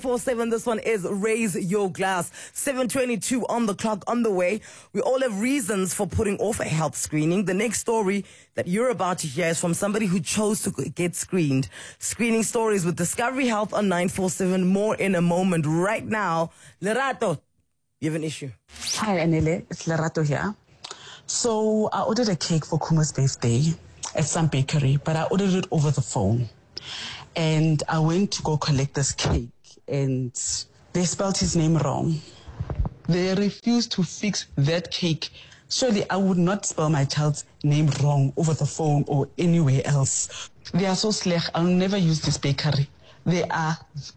4-7, this one is Raise Your Glass. 7:22 on the clock, on the way. We all have reasons for putting off a health screening. The next story that you're about to hear is from somebody who chose to get screened. Screening stories with Discovery Health on 947. More in a moment. Right now, Lerato, you have an issue. Hi, Anele. It's Lerato here. So I ordered a cake for Kuma's birthday at some bakery, but I ordered it over the phone. And I went to go collect this cake, and they spelled his name wrong. They refused to fix that cake. Surely I would not spell my child's name wrong over the phone or anywhere else. They are so slack. I'll never use this bakery. They are,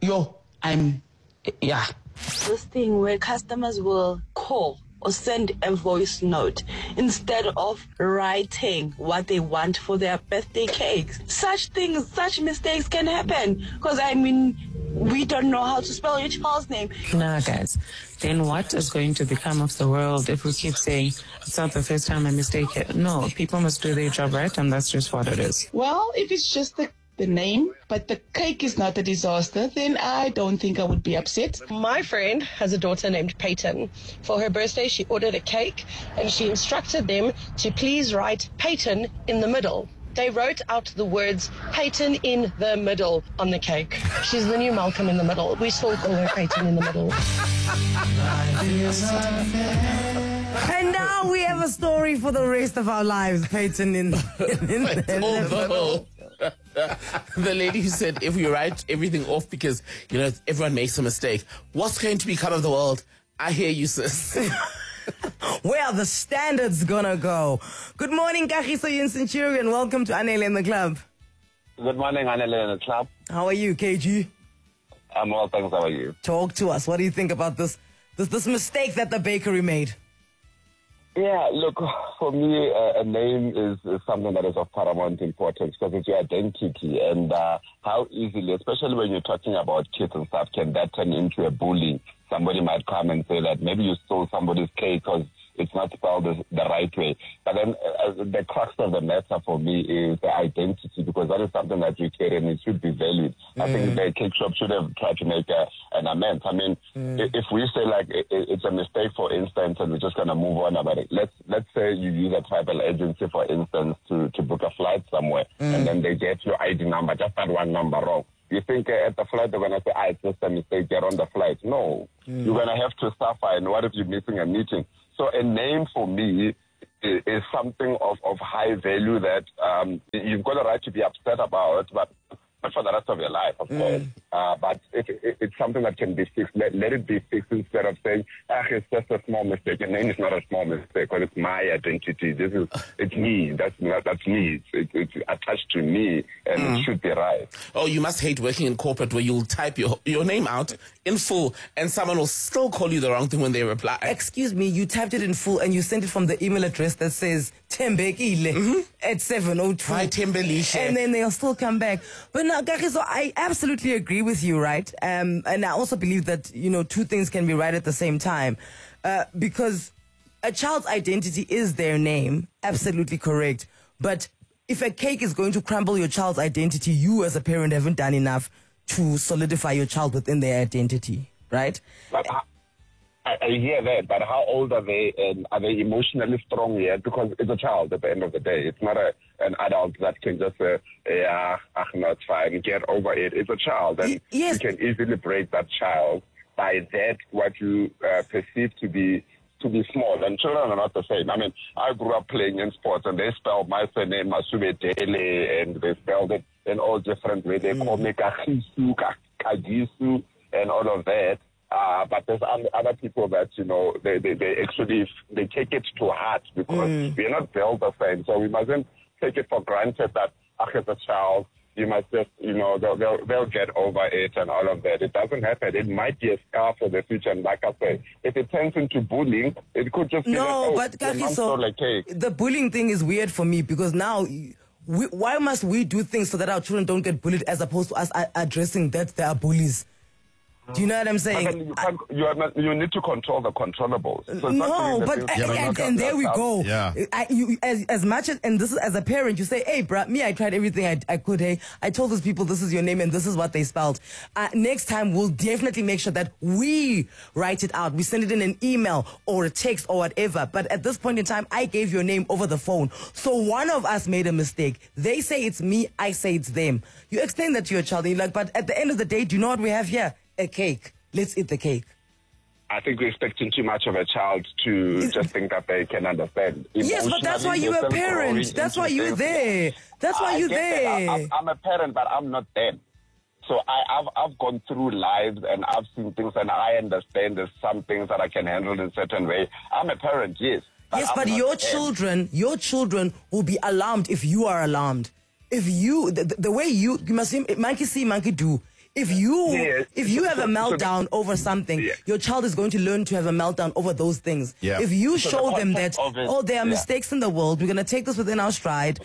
This thing where customers will call or send a voice note instead of writing what they want for their birthday cakes. Such mistakes can happen. Because, we don't know how to spell your child's name. Nah, guys. Then what is going to become of the world if we keep saying it's not the first time I mistake it? No, people must do their job right, and that's just what it is. Well, if it's just the name, but the cake is not a disaster, then I don't think I would be upset. My friend has a daughter named Peyton. For her birthday, she ordered a cake and she instructed them to please write Peyton in the middle. They wrote out the words Peyton in the middle on the cake. She's the new Malcolm in the middle. We still call her Peyton in the middle. And now we have a story for the rest of our lives, Peyton in the middle. The lady who said if we write everything off because, everyone makes a mistake, what's going to become of the world? I hear you, sis. Where are the standards gonna go? Good morning, Kagiso Yin Centurion. Welcome to Anele in the Club. Good morning, Anele in the Club. How are you, KG? I'm well, thanks. How are you? Talk to us. What do you think about this mistake that the bakery made? Yeah, look, for me, a name is something that is of paramount importance because it's your identity, and how easily, especially when you're talking about kids and stuff, can that turn into a bullying? Somebody might come and say that maybe you stole somebody's cake because it's not spelled the right way. But then the crux of the matter for me is the identity, because that is something that you carry and it should be valued. I think the cake shop should have tried to make an amends. If we say like it's a mistake, for instance, and we're just going to move on about it. Let's say you use a travel agency, for instance, to book a flight somewhere, and then they get your ID number, just that one number wrong. You think at the flight they're going to say, it's just a mistake, get on the flight. No. You're going to have to suffer, and what if you're missing a meeting? So a name for me is something of high value that you've got a right to be upset about, but not for the rest of your life, of course. But it's something that can be fixed. Let it be fixed instead of saying, it's just a small mistake. Your name is not a small mistake, because it's my identity. It's me. That's me. It's attached to me, and it should be right. Oh, you must hate working in corporate where you'll type your name out in full and someone will still call you the wrong thing when they reply. Excuse me, you typed it in full and you sent it from the email address that says Tembekile at 7:02. Hi, Tembelisha. And then they'll still come back. But now, Kagiso, I absolutely agree with you, right? And I also believe that, two things can be right at the same time. Because a child's identity is their name. Absolutely correct. But if a cake is going to crumble your child's identity, you as a parent haven't done enough to solidify your child within their identity, right? But I hear that, but how old are they, and are they emotionally strong yet? Because it's a child at the end of the day. It's not an adult that can just say, no, it's fine, get over it. It's a child, and yes. You can easily break that child by that, what you perceive to be small. And children are not the same. I grew up playing in sports, and they spelled my surname Masube Dele, and they spelled it in all different ways. They call me Kagisu, Kagisu, and all of that. But there's other people that, they actually, they take it to heart, because we're not built the same. So we mustn't take it for granted that, as a child, you must just, they'll get over it and all of that. It doesn't happen. It might be a scar for the future. And like I said, if it turns into bullying, it could just be but Kagiso, the bullying thing is weird for me, because now, why must we do things so that our children don't get bullied, as opposed to us addressing that they are bullies? Do you know what I'm But saying? then you need to control the controllables. So it's not No, doing the but things and there we go. Yeah. As much as this is as a parent, you say, "Hey, bruh, me, I tried everything I could. Hey, I told those people this is your name and this is what they spelled. Next time, we'll definitely make sure that we write it out. We send it in an email or a text or whatever. But at this point in time, I gave your name over the phone. So one of us made a mistake. They say it's me. I say it's them. You explain that to your child. And you're like, but at the end of the day, do you know what we have here? A cake. Let's eat the cake. I think we're expecting too much of a child to just think that they can understand. Yes, but that's why you're a parent. That's why you're there. That's why you're there. I'm a parent, but I'm not them. So I've gone through lives and I've seen things and I understand there's some things that I can handle in a certain way. I'm a parent, yes. Yes, but your children will be alarmed if you are alarmed. If you, the way you must see, monkey see, monkey do. If you have a meltdown over something, your child is going to learn to have a meltdown over those things. Yeah. If you show them that, there are mistakes in the world, we're going to take this within our stride.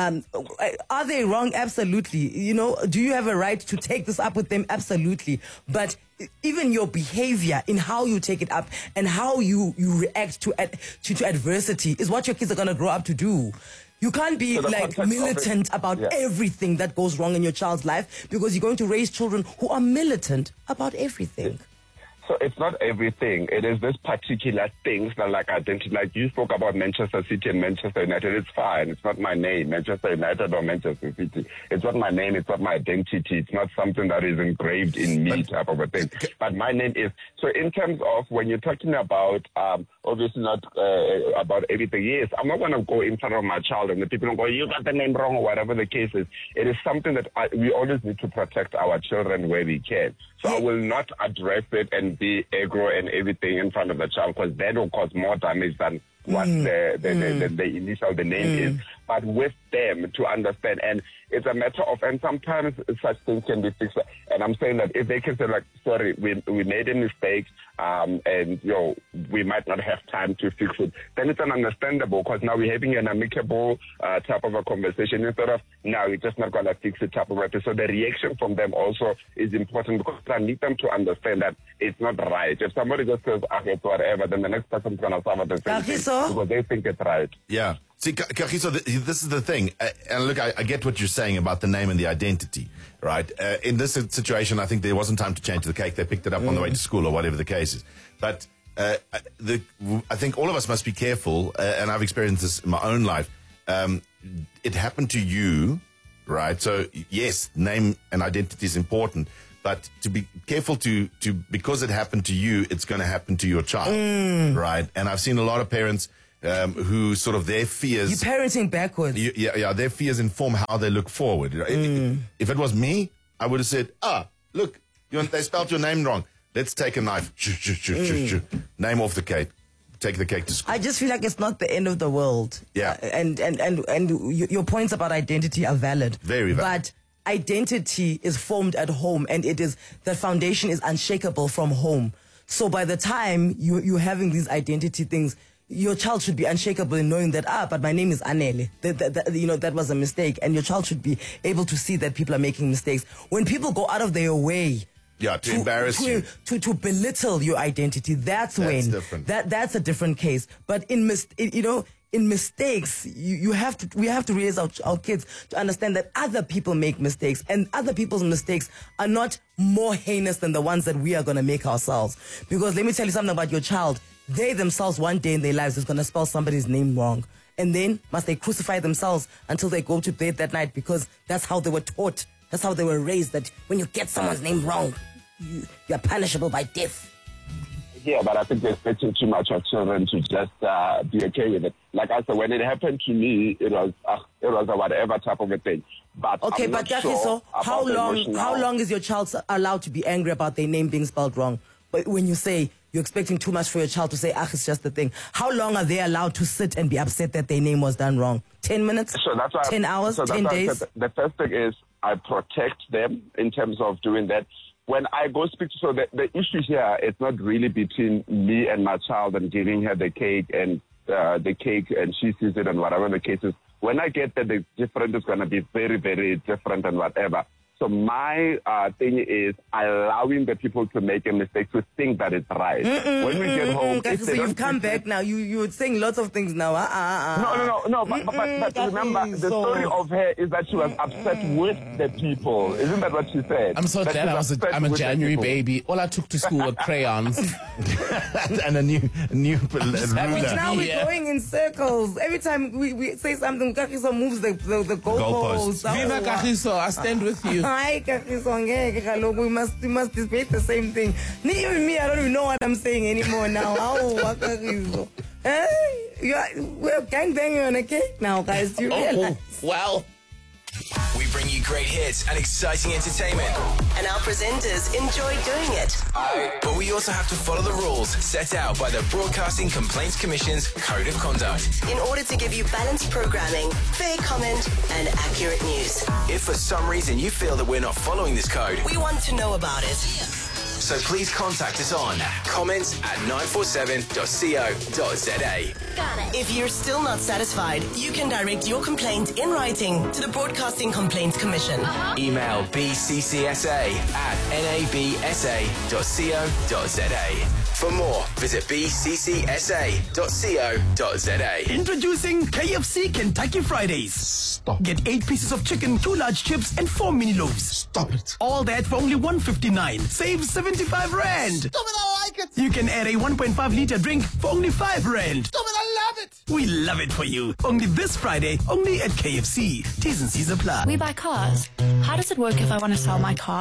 Are they wrong? Absolutely. You know, do you have a right to take this up with them? Absolutely. But even your behavior in how you take it up and how you react to adversity is what your kids are going to grow up to do. You can't be like militant about everything that goes wrong in your child's life because you're going to raise children who are militant about everything. So it's not everything. It is this particular things that like identity. Like you spoke about Manchester City and Manchester United. It's fine. It's not my name, Manchester United or Manchester City. It's not my name. It's not my identity. It's not something that is engraved in me type of a thing. But my name is. So in terms of when you're talking about, obviously not about everything. Yes, I'm not going to go in front of my child and the people don't go, you got the name wrong or whatever the case is. It is something that we always need to protect our children where we can. So I will not address it and be aggro and everything in front of the child because that will cause more damage than what the name is. But with them to understand, and it's a matter of, and sometimes such things can be fixed. And I'm saying that if they can say like, sorry, we made a mistake, and we might not have time to fix it, then it's understandable because now we're having an amicable type of a conversation instead of now we're just not gonna fix it type of a. So the reaction from them also is important because I need them to understand that it's not right. If somebody just says, it's whatever, then the next person's gonna suffer the same thing because they think it's right. Yeah. See, Kagiso, this is the thing. And look, I get what you're saying about the name and the identity, right? In this situation, I think there wasn't time to change the cake. They picked it up on the way to school or whatever the case is. But I think all of us must be careful, and I've experienced this in my own life. It happened to you, right? So, yes, name and identity is important. But to be careful because it happened to you, it's going to happen to your child, right? And I've seen a lot of parents who sort of their fears... You're parenting backwards. Their fears inform how they look forward. If it was me, I would have said, look, they spelled your name wrong. Let's take a knife. Name off the cake. Take the cake to school. I just feel like it's not the end of the world. Yeah. And your points about identity are valid. Very valid. But identity is formed at home, and the foundation is unshakable from home. So by the time you're having these identity things, your child should be unshakable in knowing that, but my name is Anele. That was a mistake. And your child should be able to see that people are making mistakes. When people go out of their way to embarrass you, to belittle your identity, that's when different. That's a different case. But in mistakes, we have to raise our kids to understand that other people make mistakes, and other people's mistakes are not more heinous than the ones that we are going to make ourselves. Because let me tell you something about your child. They themselves, one day in their lives, is going to spell somebody's name wrong. And then must they crucify themselves until they go to bed that night, because that's how they were taught. That's how they were raised, that when you get someone's name wrong, you're punishable by death. Yeah, but I think they're expecting too much of children to just be okay with it. Like I said, when it happened to me, it was a whatever type of a thing. But okay, I'm but not sure so how long is your child allowed to be angry about their name being spelled wrong? But when you say you're expecting too much for your child to say, it's just the thing. How long are they allowed to sit and be upset that their name was done wrong? 10 minutes? So that's why 10 hours? 10 days? The first thing is I protect them in terms of doing that. When I go speak to, so the issue here is not really between me and my child and giving her the cake and she sees it and whatever the case is. When I get that the different is going to be very, very different and whatever. So my thing is allowing the people to make a mistake to think that it's right. When we get home, if So they you've don't come back now. You're saying lots of things now. No. But remember, the story of her is that she was upset with the people. Isn't that what she said? I'm so That glad she's upset I'm a with the January people. baby. All I took to school were crayons. And a new ruler. Now we're Yeah. going in circles. Every time we say something, Kagiso moves the goalposts. Viva Kagiso, I stand with you. Hi, Kagiso. We must debate the same thing. Even me, I don't even know what I'm saying anymore now. Oh, Kagiso. We're gangbanging on a cake now, guys. Do you realize? Well. We bring you great hits and exciting entertainment. And our presenters enjoy doing it. But we also have to follow the rules set out by the Broadcasting Complaints Commission's Code of Conduct. In order to give you balanced programming, fair comment, and accurate news. If for some reason you feel that we're not following this code, We want to know about it. so please contact us on comments@947.co.za. If you're still not satisfied, you can direct your complaint in writing to the Broadcasting Complaints Commission. Email bccsa@nabsa.co.za. For more, visit bccsa.co.za. Introducing KFC Kentucky Fridays. Stop. Get 8 pieces of chicken, 2 large chips, and 4 mini loaves. Stop it. All that for only $1.59. Save 75 Rand. Stop it, I like it. You can add a 1.5-liter drink for only 5 Rand. Stop it, I love it. We love it for you. Only this Friday, only at KFC. T's and C's apply. We buy cars. How does it work if I want to sell my car?